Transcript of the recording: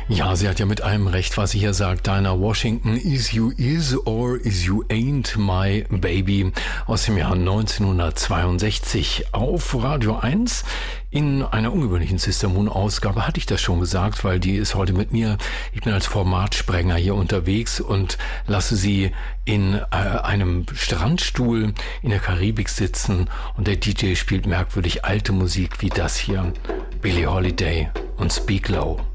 Ja, sie hat ja mit allem recht, was sie hier sagt. Dinah Washington, Is You Is or Is You Ain't My Baby aus dem Jahr 1962 auf Radio 1. In einer ungewöhnlichen Sister Moon Ausgabe hatte ich das schon gesagt, weil die ist heute mit mir. Ich bin als Formatsprenger hier unterwegs und lasse sie in einem Strandstuhl in der Karibik sitzen und der DJ spielt merkwürdig alte Musik wie das hier. Billie Holiday und Speak Low.